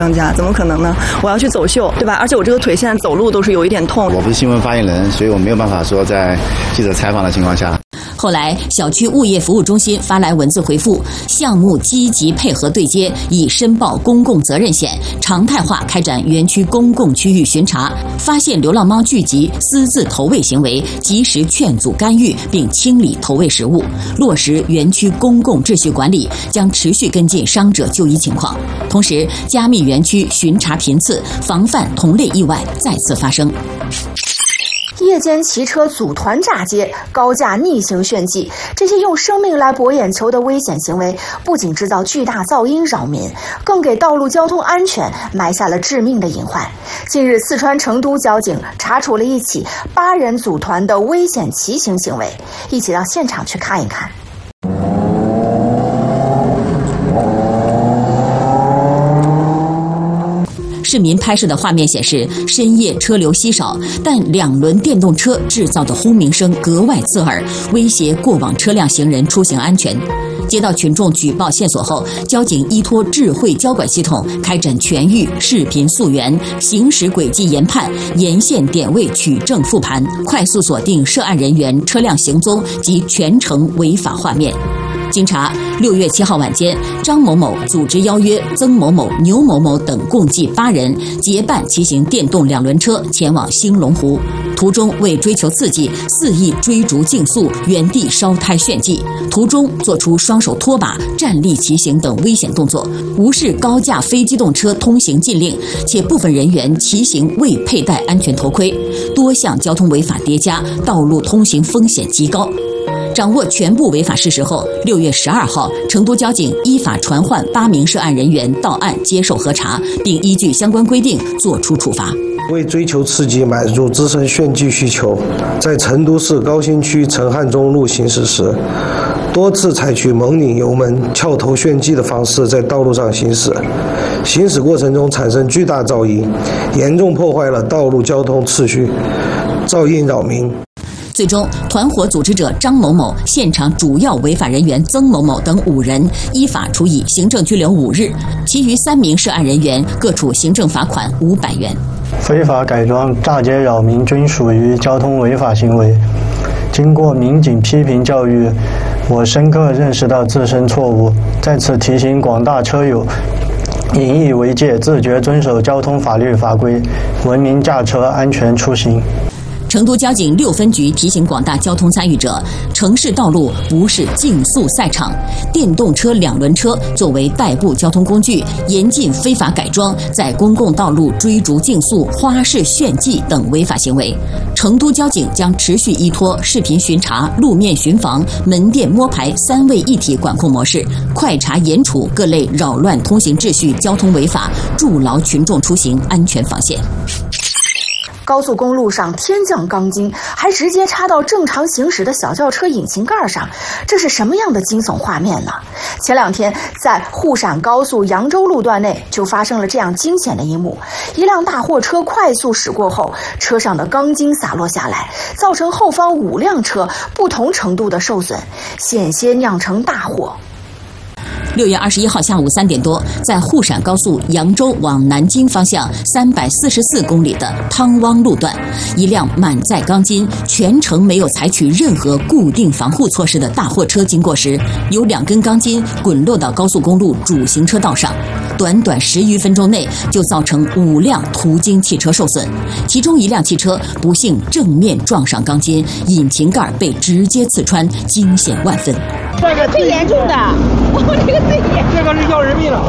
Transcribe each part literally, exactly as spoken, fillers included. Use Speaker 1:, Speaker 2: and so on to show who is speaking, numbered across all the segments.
Speaker 1: 商家怎么可能呢？我要去走秀，对吧？而且我这个腿现在走路都是有一点痛。
Speaker 2: 我不是新闻发言人，所以我没有办法说在记者采访的情况下。
Speaker 3: 后来，小区物业服务中心发来文字回复，项目积极配合对接，已申报公共责任险，常态化开展园区公共区域巡查，发现流浪猫聚集、私自投喂行为，及时劝阻干预，并清理投喂食物，落实园区公共秩序管理，将持续跟进伤者就医情况，同时加密园区巡查频次，防范同类意外再次发生。
Speaker 4: 夜间骑车组团炸街、高架逆行炫技，这些用生命来博眼球的危险行为，不仅制造巨大噪音扰民，更给道路交通安全埋下了致命的隐患。近日，四川成都交警查处了一起八人组团的危险骑行行为，一起到现场去看一看。
Speaker 3: 市民拍摄的画面显示，深夜车流稀少，但两轮电动车制造的轰鸣声格外刺耳，威胁过往车辆行人出行安全。接到群众举报线索后，交警依托智慧交管系统开展全域视频溯源、行驶轨迹研判、沿线点位取证复盘，快速锁定涉案人员、车辆行踪及全程违法画面。经查，六月七号晚间，张某某组织邀约曾某某、牛某某等共计八人结伴骑行电动两轮车前往兴隆湖，途中为追求刺激，肆意追逐竞速，原地烧胎炫技，途中做出双手拖把、站立骑行等危险动作，无视高架非机动车通行禁令，且部分人员骑行未佩戴安全头盔，多项交通违法叠加，道路通行风险极高。掌握全部违法事实后，六月十二号，成都交警依法传唤八名涉案人员到案接受核查，并依据相关规定作出处罚。
Speaker 5: 为追求刺激，满足自身炫技需求，在成都市高新区陈汉中路行驶时，多次采取猛拧油门、翘头炫技的方式在道路上行驶，行驶过程中产生巨大噪音，严重破坏了道路交通秩序，噪音扰民。
Speaker 3: 最终，团伙组织者张某某、现场主要违法人员曾某某等五人依法处以行政拘留五日，其余三名涉案人员各处行政罚款五百元。
Speaker 6: 非法改装、炸街扰民均属于交通违法行为。经过民警批评教育，我深刻认识到自身错误，在此提醒广大车友，引以为戒，自觉遵守交通法律法规，文明驾车，安全出行。
Speaker 3: 成都交警六分局提醒广大交通参与者，城市道路不是竞速赛场，电动车、两轮车作为代步交通工具，严禁非法改装，在公共道路追逐竞速、花式炫技等违法行为。成都交警将持续依托视频巡查、路面巡防、门店摸排三位一体管控模式，快查严处各类扰乱通行秩序交通违法，筑牢群众出行安全防线。
Speaker 4: 高速公路上天降钢筋，还直接插到正常行驶的小轿车引擎盖上，这是什么样的惊悚画面呢？前两天在沪陕高速扬州路段内就发生了这样惊险的一幕，一辆大货车快速驶过后，车上的钢筋洒落下来，造成后方五辆车不同程度的受损，险些酿成大祸。
Speaker 3: 六月二十一号下午三点多，在沪陕高速扬州往南京方向三百四十四公里的汤汪路段，一辆满载钢筋、全程没有采取任何固定防护措施的大货车经过时，有两根钢筋滚落到高速公路主行车道上，短短十余分钟内就造成五辆途经汽车受损，其中一辆汽车不幸正面撞上钢筋，引擎盖被直接刺穿，惊险万分。
Speaker 7: 这个最严重的，我这个最严重，
Speaker 8: 这个是要人命了。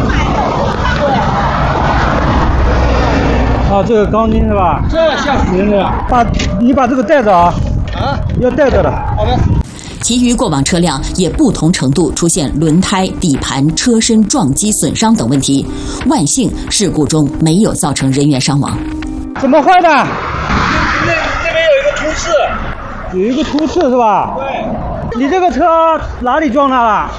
Speaker 8: 啊，这个钢筋是吧？
Speaker 7: 这吓死人了！
Speaker 8: 把你把这个带着啊！啊，要带着的。
Speaker 7: 好的。
Speaker 3: 其余过往车辆也不同程度出现轮胎、底盘、车身撞击损伤等问题，万幸事故中没有造成人员伤亡。
Speaker 8: 怎么坏的？
Speaker 7: 这这边有一个突刺，
Speaker 8: 有一个突刺是吧？
Speaker 7: 对。
Speaker 8: 你这个车哪里撞它了？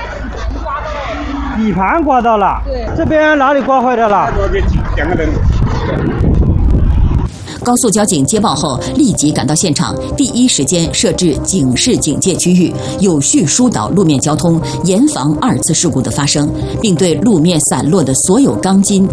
Speaker 8: 底盘刮到了。对。这边哪里刮坏掉了？
Speaker 7: 点个灯。
Speaker 3: 高速交警接报后立即赶到现场，第一时间设置警示警戒区域，有序疏导路面交通，严防二次事故的发生，并对路面散落的所有钢筋